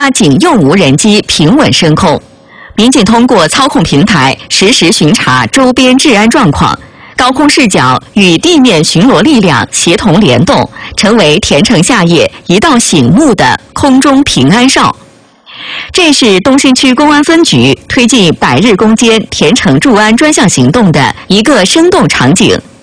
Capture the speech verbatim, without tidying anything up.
警用无人机平稳升空，民警通过操控平台实时巡查周边治安状况，高空视角与地面巡逻力量协同联动，成为田城夏夜一道醒目的空中平安哨。这是东新区公安分局推进百日攻坚田城助安专项行动的一个生动场景。